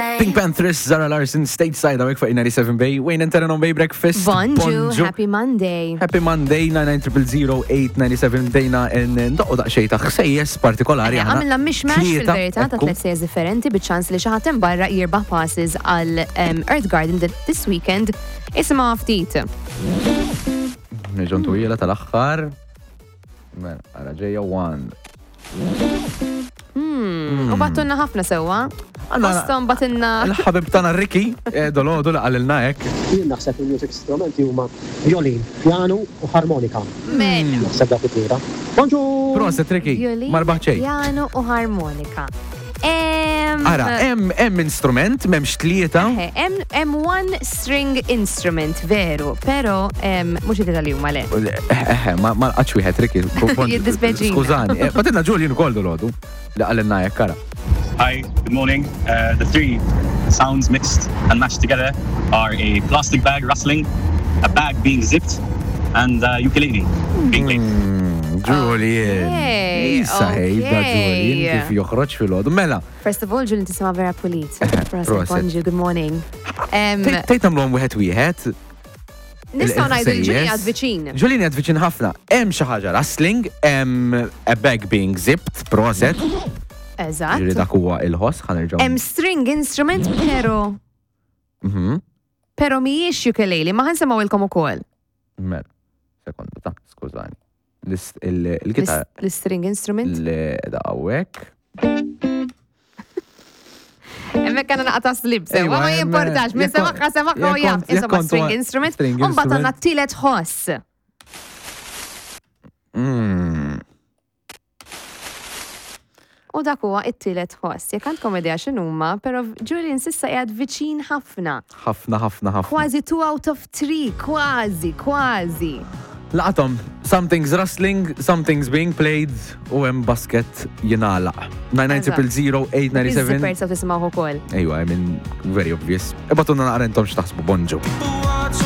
Pink Panthers, Zara Larson, Stateside, għawek fuq 97 Bay. Wayne Enterenon Bay Breakfast. Bonjour, happy Monday. Happy Monday, 9900897 bdejna ndoqqu daqxej ta' ħsejjes partikolari. Għamilna mishmash fil-verità ta' 3 sejjes differenti bieċans li xaħatem barra jirbaħ passes għal Earth Garden this weekend. Isma ftit. Neġon tuwila tal-axħar. Għara ġeja 1. U battunna ħafna sewa. Għastom batunna. L-ħabib tana Ricky, dolodu għalilna ek. Jien naħseb il-music strumenti huma violin, piano u harmonika. Men. Naħseb dak it-tira. Bonjour! Proset Ricky, marbaħċej. Piano u harmonika. Ara, em instrument, memx tlieta. Em one string instrument, veru, pero mux id-Italijum għale. Ma għax wieħed Ricky. Jiddispeċina. Skużani, batinna Julian ukoll dolodu. Għalilna ek, kara. Hi, good morning. The 3 sounds mixed and mashed together are a plastic bag rustling, a bag being zipped, and ukulele being played. Julian. Issa hejda Julian kif joħroġ fil-ħodu. Mela. First of all, Julian tisma vera pulit. Bonjour, good morning. Tejtam l-għom wieħed. Nistaw najdu Julian għad viċin. Julian għad viċin ħafna. Em xaħġa rustling, em a bag being zipped, proset. Eżatt. Ġiri dak huwa il-ħoss, ħanerġaw. Em string instrument, pero mijiex ukulele, ma ħansemaw il-kom ukoll. Mela, sekonda ta' skużani. Il-gitar. L-string instrument? L-dawek. Emmek għana naqta slib, sewa, ma jimportax, minn semaqa u jaf, insomma string instrument, un batanna t-tilet ħoss. U dak huwa it-tielet ħoss. Jekk għandkom idea x'inhuma, però Julian sissa qiegħed viċin ħafna. Ħafna. Kważi 2 out of 3, kważi. Laqatom, something's rustling, something's being played, u hemm basket jingħalaq. 9900897. Iż-zippers tismaw ukoll. Ejwa, I mean, very obvious. Ibatunna naqra intom x'taħsbu bonġu.